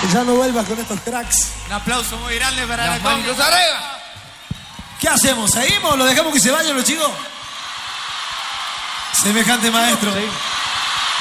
Ya no vuelvas con estos cracks. Un aplauso muy grande para Las manitos arriba. ¿Qué hacemos? ¿Seguimos? ¿Lo dejamos que se vayan los chicos? Semejante maestro. Sí.